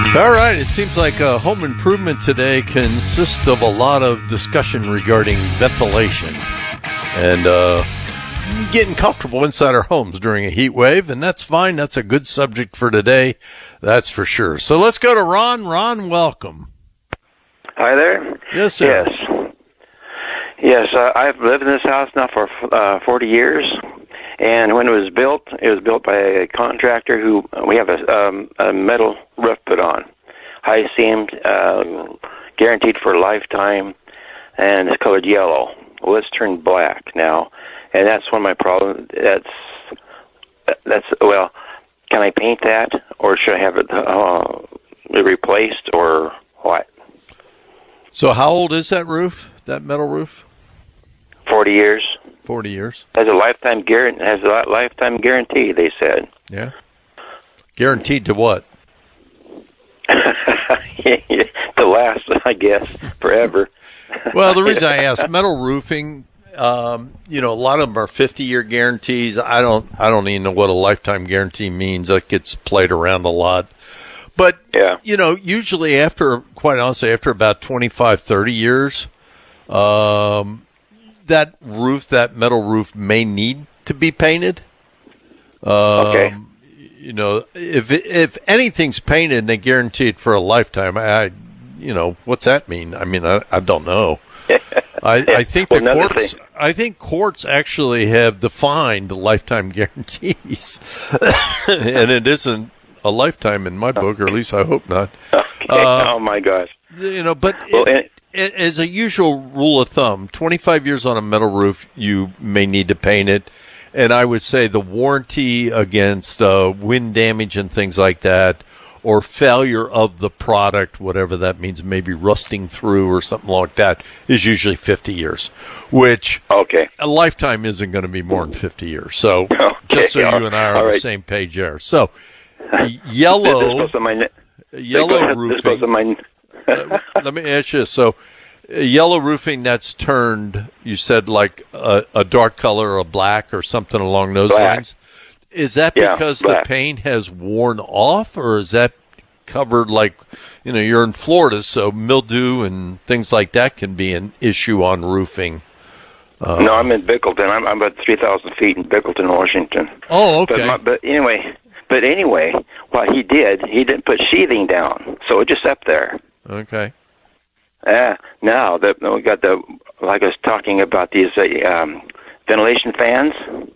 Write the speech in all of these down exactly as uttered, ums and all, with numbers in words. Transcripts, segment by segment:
All right, it seems like uh, home improvement today consists of a lot of discussion regarding ventilation and uh, getting comfortable inside our homes during a heat wave, and that's fine. That's a good subject for today, that's for sure. So let's go to Ron. Ron, welcome. Hi there. Yes, sir. Yes. Yes, uh, I've lived in this house now for uh, forty years, and when it was built, it was built by a contractor who, we have a, um, a metal roof put on, high seamed, uh, guaranteed for a lifetime, and it's colored yellow. Well, it's turned black now, and that's one of my problems. That's, that's well, can I paint that, or should I have it uh, replaced, or what? So how old is that roof, that metal roof? Forty years. Forty years. Has a lifetime guarantee. Has a lifetime guarantee. They said. Yeah. Guaranteed to what? To last, I guess, forever. Well, the reason I asked, metal roofing, um, you know, a lot of them are fifty-year guarantees. I don't, I don't even know what a lifetime guarantee means. That gets played around a lot. But, yeah. you know, usually after, quite honestly, after about twenty-five, thirty years, um, that roof, that metal roof may need to be painted. Um, okay. You know, if if anything's painted and they guarantee it for a lifetime, I, you know, what's that mean? I mean, I, I don't know. I, I think the well, courts, thing. I think courts actually have defined lifetime guarantees, and it isn't a lifetime in my book, or at least I hope not. Okay. Uh, oh my gosh. You know, but well, it, it, as a usual rule of thumb, twenty-five years on a metal roof, you may need to paint it. And I would say the warranty against uh, wind damage and things like that, or failure of the product, whatever that means, maybe rusting through or something like that, is usually fifty years, which okay. a lifetime isn't going to be more than fifty years. So okay. just so you and I are All on right. the same page there. So yellow, my, yellow roofing. My, uh, let me ask you this. So yellow roofing that's turned, you said like a, a dark color or a black or something along those black. lines. Is that yeah, because black. the paint has worn off, or is that covered like, you know, you're in Florida, so mildew and things like that can be an issue on roofing? Uh, no, I'm in Bickleton. I'm, I'm about three thousand feet in Bickleton, Washington. Oh, okay. But, my, but anyway, but anyway, what he did, he didn't put sheathing down, so it just up there. Okay. Yeah. Now that we got the, like I was talking about these uh, um, ventilation fans.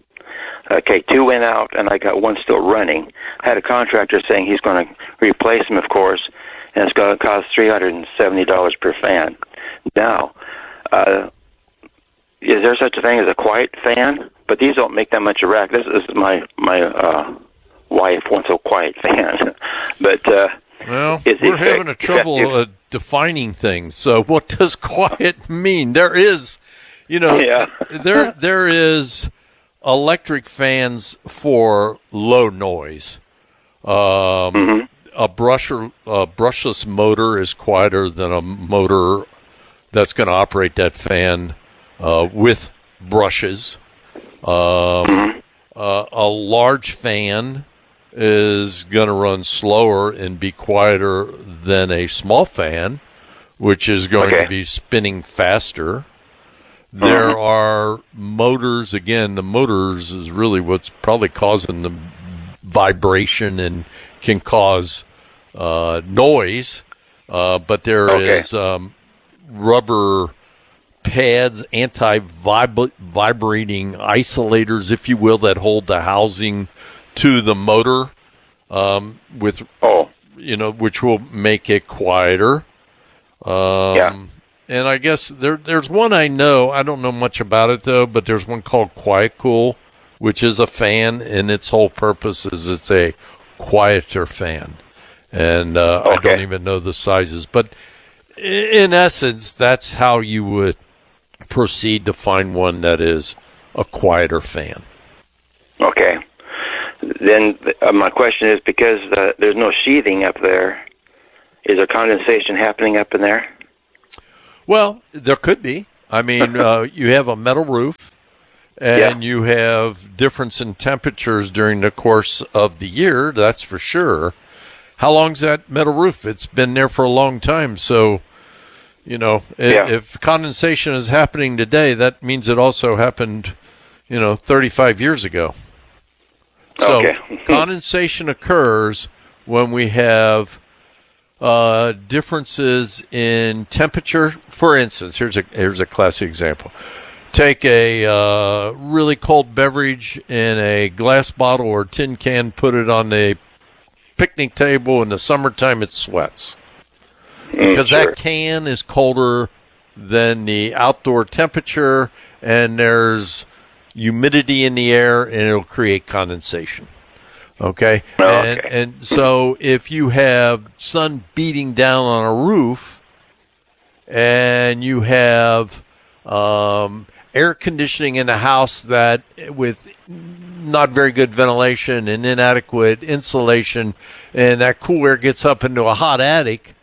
Okay, two went out, and I got one still running. I had a contractor saying he's going to replace them, of course, and it's going to cost three hundred and seventy dollars per fan. Now, uh, is there such a thing as a quiet fan? But these don't make that much of a rack. This is my my uh, wife wants a quiet fan, but. Uh, Well, Is we're it- having a trouble uh, defining things. So what does quiet mean? There is, you know, Yeah. there there is electric fans for low noise. Um, Mhm. A brusher, a brushless motor is quieter than a motor that's going to operate that fan uh, with brushes. Um, Mhm. uh, a large fan is going to run slower and be quieter than a small fan, which is going Okay. to be spinning faster. There Uh-huh. are motors, again, the motors is really what's probably causing the vibration and can cause uh, noise, uh, but there Okay. is um, rubber pads, anti-vibrating isolators, if you will, that hold the housing to the motor, um, with, Oh, you know, which will make it quieter. Um, Yeah. And I guess there, there's one I know. I don't know much about it though, but there's one called Quiet Cool, which is a fan, and its whole purpose is it's a quieter fan. And uh, I Okay. don't even know the sizes, but i- in essence, that's how you would proceed to find one that is a quieter fan. okay. Then uh, my question is, because uh, there's no sheathing up there, is there condensation happening up in there? Well, there could be. I mean, uh, you have a metal roof, and Yeah. you have difference in temperatures during the course of the year, that's for sure. how long's that metal roof? It's been there for a long time. So, you know, Yeah. if condensation is happening today, that means it also happened, you know, thirty-five years ago. So Okay. condensation occurs when we have uh, differences in temperature. For instance, here's a here's a classic example. Take a uh, really cold beverage in a glass bottle or tin can, put it on the picnic table. In the summertime, it sweats because Mm, sure. that can is colder than the outdoor temperature, and there's humidity in the air, and it'll create condensation. Okay? Oh, and, okay. and so if you have sun beating down on a roof and you have um, air conditioning in a house that with not very good ventilation and inadequate insulation, and that cool air gets up into a hot attic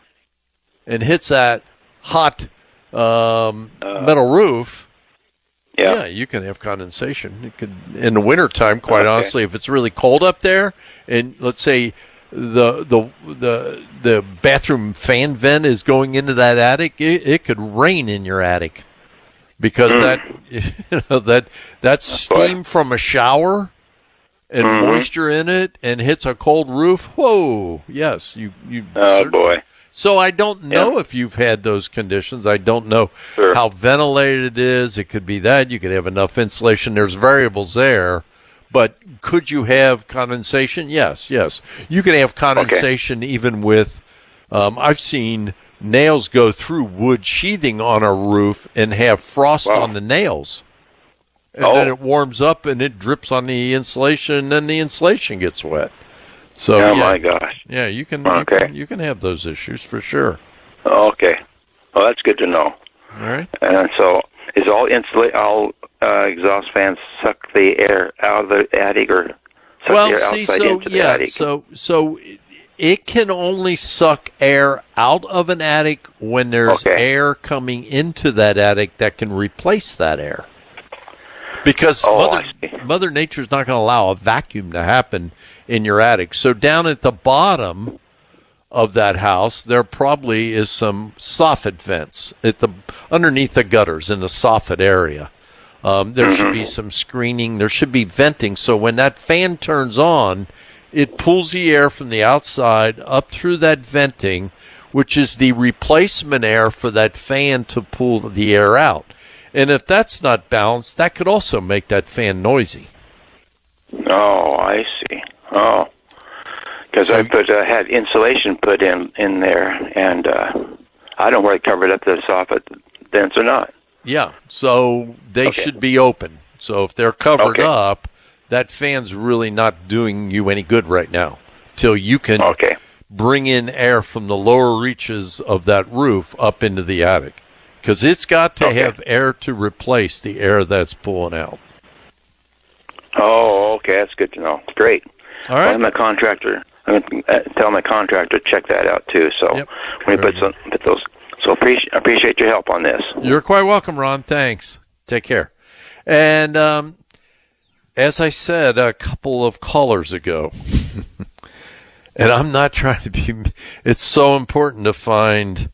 and hits that hot um, Uh, metal roof, Yeah. yeah, you can have condensation. It could, in the wintertime, quite Okay. honestly, if it's really cold up there, and let's say the the the the bathroom fan vent is going into that attic, it, it could rain in your attic because that you know that that's steam from a shower and Mhm. moisture in it and hits a cold roof. Whoa, yes, you you. Oh, certainly- boy. So I don't know Yeah. if you've had those conditions. I don't know Sure. how ventilated it is. It could be that. You could have enough insulation. There's variables there. But could you have condensation? Yes, yes. You can have condensation even with, um, I've seen nails go through wood sheathing on a roof and have frost Wow. on the nails. And Oh. then it warms up and it drips on the insulation, and then the insulation gets wet. So, Oh, yeah. my gosh. Yeah, you can, you Okay. can you can have those issues for sure. Okay. Well, that's good to know. All right. And so, is all insulate, all uh, exhaust fans suck the air out of the attic, or suck Well, the air see, outside so into the yeah, attic? so so it- it can only suck air out of an attic when there's Okay. air coming into that attic that can replace that air. Because Oh, Mother, I see. Mother Nature's not going to allow a vacuum to happen in your attic. So down at the bottom of that house, there probably is some soffit vents at the underneath the gutters in the soffit area. Um, there should be some screening. There should be venting. So when that fan turns on, it pulls the air from the outside up through that venting, which is the replacement air for that fan to pull the air out. And if that's not balanced, that could also make that fan noisy. Oh, I see. Oh, because So- I put uh, had insulation put in in there, and uh, I don't really cover it up the soffit vents or not. Yeah, so they Okay. should be open. So if they're covered Okay. up, that fan's really not doing you any good right now till you can Okay. bring in air from the lower reaches of that roof up into the attic. Because it's got to Okay. have air to replace the air that's pulling out. Oh, okay. That's good to know. Great. All right. I'm a contractor. I'm going to tell my contractor to check that out too. So Yep. when we Very put some put those. So appreciate appreciate your help on this. You're quite welcome, Ron. Thanks. Take care. And um, as I said a couple of callers ago, and I'm not trying to be, it's so important to find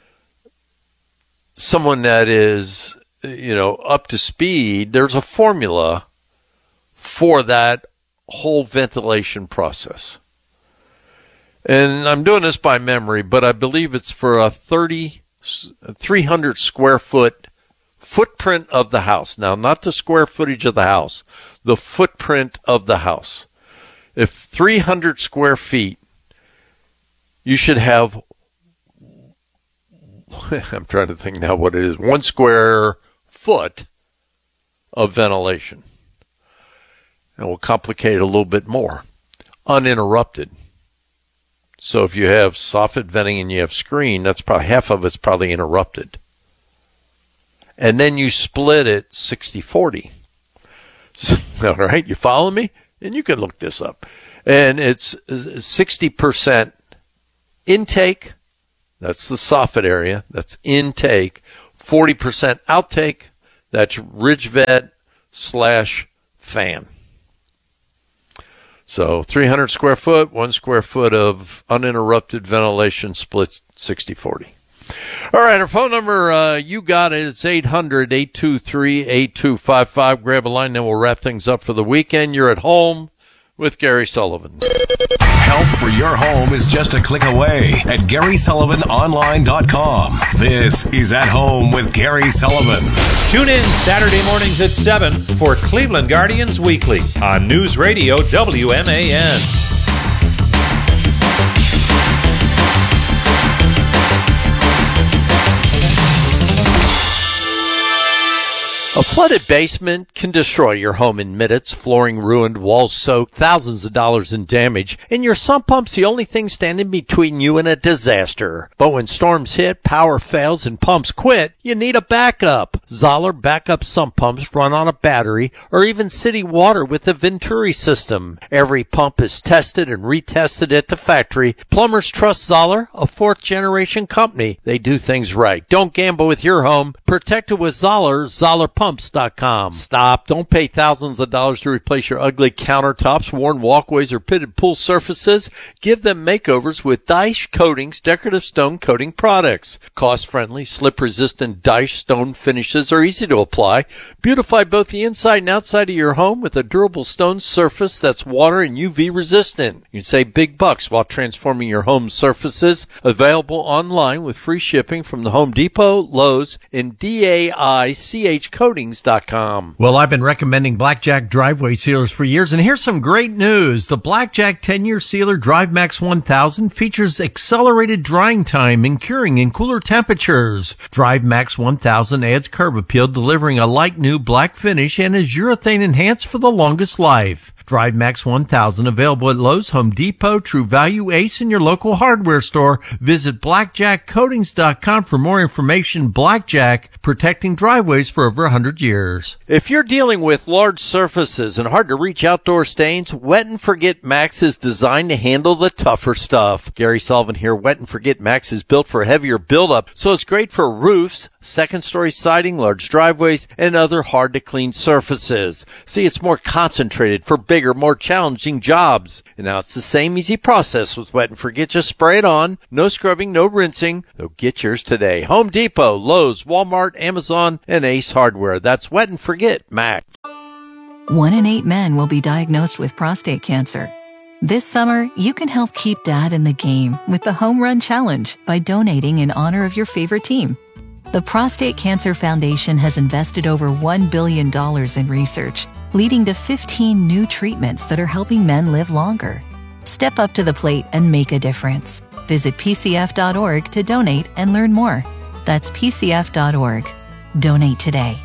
someone that is, you know, up to speed. There's a formula for that whole ventilation process. And I'm doing this by memory, but I believe it's for a thirty, three hundred square foot footprint of the house. Now, not the square footage of the house, the footprint of the house. If three hundred square feet, you should have, I'm trying to think now what it is, one square foot of ventilation. And we'll complicate it a little bit more. Uninterrupted. So if you have soffit venting and you have screen, that's probably half of it's probably interrupted. And then you split it sixty forty. All right, you follow me? And you can look this up. And it's sixty percent intake. That's the soffit area. That's intake. forty percent outtake. That's ridge vent slash fan. So three hundred square foot, one square foot of uninterrupted ventilation, splits sixty forty. All right, our phone number, uh, you got it. It's eight hundred, eight two three, eight two five five. Grab a line, then we'll wrap things up for the weekend. You're at home with Gary Sullivan. Help for your home is just a click away at Gary Sullivan Online dot com. This is At Home with Gary Sullivan. Tune in Saturday mornings at seven for Cleveland Guardians Weekly on News Radio W M A N. A flooded basement can destroy your home in minutes. Flooring ruined, walls soaked, thousands of dollars in damage, and your sump pump's the only thing standing between you and a disaster. But when storms hit, power fails, and pumps quit, you need a backup. Zoller backup sump pumps run on a battery or even city water with the Venturi system. Every pump is tested and retested at the factory. Plumbers trust Zoller, a fourth-generation company. They do things right. Don't gamble with your home. Protect it with Zoller, Zoller Pumps dot com. Stop. Don't pay thousands of dollars to replace your ugly countertops, worn walkways, or pitted pool surfaces. Give them makeovers with Dyche Coatings decorative stone coating products. Cost-friendly, slip-resistant Dyche stone finishes are easy to apply. Beautify both the inside and outside of your home with a durable stone surface that's water and U V resistant. You can save big bucks while transforming your home surfaces. Available online with free shipping from the Home Depot, Lowe's, and D A I C H Coatings dot com. Well, I've been recommending Blackjack driveway sealers for years, and here's some great news. The Blackjack ten-year sealer DriveMax one thousand features accelerated drying time and curing in cooler temperatures. DriveMax one thousand adds curb appeal, delivering a light new black finish, and is urethane enhanced for the longest life. DriveMax one thousand available at Lowe's, Home Depot, True Value, Ace, and your local hardware store. Visit Blackjack Coatings dot com for more information. Blackjack, protecting driveways for over one hundred years. If you're dealing with large surfaces and hard-to-reach outdoor stains, Wet and Forget Max is designed to handle the tougher stuff. Gary Sullivan here. Wet and Forget Max is built for heavier buildup, so it's great for roofs, second-story siding, large driveways, and other hard-to-clean surfaces. See, it's more concentrated for bigger, more challenging jobs. And now it's the same easy process with Wet and Forget. Just spray it on. No scrubbing, no rinsing. So get yours today. Home Depot, Lowe's, Walmart, Amazon, and Ace Hardware. That's Wet and Forget Max. One in eight men will be diagnosed with prostate cancer. This summer, you can help keep Dad in the game with the Home Run Challenge by donating in honor of your favorite team. The Prostate Cancer Foundation has invested over one billion dollars in research, leading to fifteen new treatments that are helping men live longer. Step up to the plate and make a difference. Visit P C F dot org to donate and learn more. That's P C F dot org. Donate today.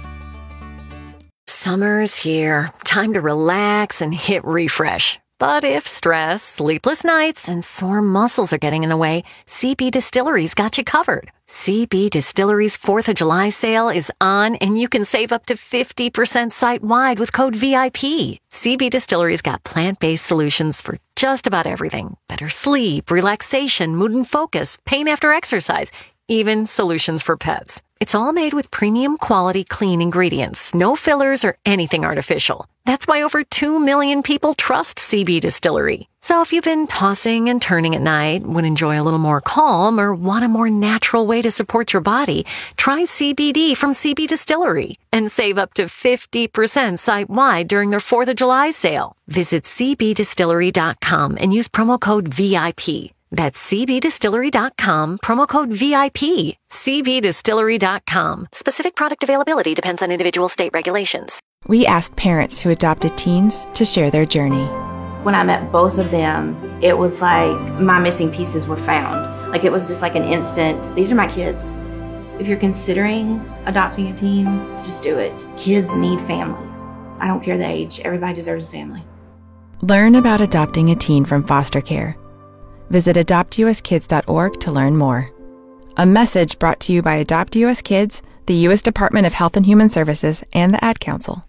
Summer's here. Time to relax and hit refresh. But if stress, sleepless nights, and sore muscles are getting in the way, C B Distillery's got you covered. C B Distillery's fourth of July sale is on, and you can save up to fifty percent site-wide with code V I P. C B Distillery's got plant-based solutions for just about everything. Better sleep, relaxation, mood and focus, pain after exercise, even solutions for pets. It's all made with premium quality clean ingredients, no fillers or anything artificial. That's why over two million people trust C B Distillery. So if you've been tossing and turning at night, would enjoy a little more calm, or want a more natural way to support your body, try C B D from C B Distillery and save up to fifty percent site-wide during their fourth of July sale. Visit C B distillery dot com and use promo code V I P. That's C B distillery dot com, promo code V I P. C B distillery dot com. Specific product availability depends on individual state regulations. We asked parents who adopted teens to share their journey. When I met both of them, it was like my missing pieces were found. Like it was just like an instant, these are my kids. If you're considering adopting a teen, just do it. Kids need families. I don't care the age, everybody deserves a family. Learn about adopting a teen from foster care. Visit adopt U S kids dot org to learn more. A message brought to you by Adopt U S Kids, the U S Department of Health and Human Services, and the Ad Council.